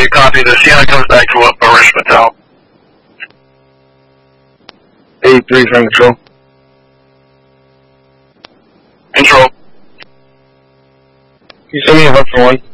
you copy this? Sienna comes back to Arish Patel. 83 from control. Control. You send me a rep for 1.